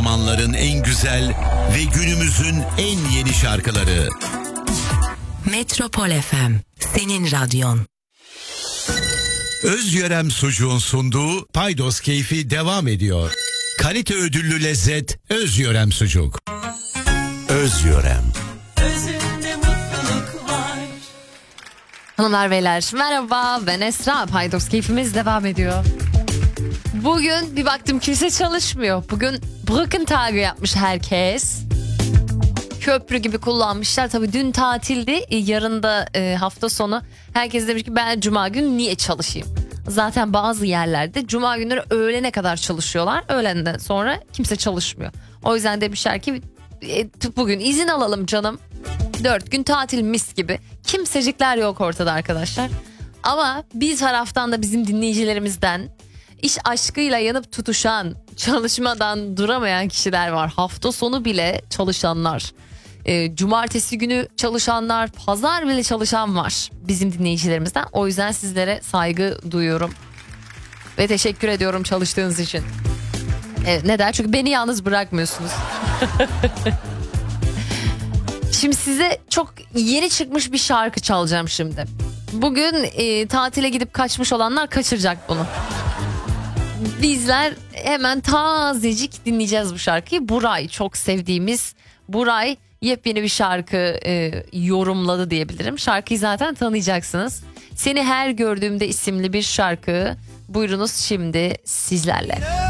zamanların en güzel ve günümüzün en yeni şarkıları. Metropol FM, senin radyon. Özyörem Sucuğun sunduğu Paydos Keyfi devam ediyor. Kalite ödüllü lezzet Özyörem Sucuk. Özyörem. Özünde mutluluk var. Hanımlar beyler merhaba, ben Esra. Paydos Keyfimiz devam ediyor. Bugün bir baktım kimse çalışmıyor. Bugün Brückentag yapmış herkes. Köprü gibi kullanmışlar. Tabii dün tatildi. Yarın da hafta sonu. Herkes demiş ki ben cuma günü niye çalışayım? Zaten bazı yerlerde cuma günleri öğlene kadar çalışıyorlar. Öğlenden sonra kimse çalışmıyor. O yüzden demişler ki bugün izin alalım canım. 4 gün tatil mis gibi. Kimsecikler yok ortada arkadaşlar. Ama bir taraftan da bizim dinleyicilerimizden iş aşkıyla yanıp tutuşan, çalışmadan duramayan kişiler var. Hafta sonu bile çalışanlar. Cumartesi günü çalışanlar, pazar bile çalışan var bizim dinleyicilerimizden. O yüzden sizlere saygı duyuyorum ve teşekkür ediyorum çalıştığınız için. Neden? Çünkü beni yalnız bırakmıyorsunuz. Şimdi size çok yeni çıkmış bir şarkı çalacağım şimdi. Bugün tatile gidip kaçmış olanlar kaçıracak bunu. Bizler hemen tazecik dinleyeceğiz bu şarkıyı. Buray, çok sevdiğimiz Buray yepyeni bir şarkı yorumladı diyebilirim. Şarkıyı zaten tanıyacaksınız. Seni Her Gördüğümde isimli bir şarkı. Buyurunuz şimdi sizlerle.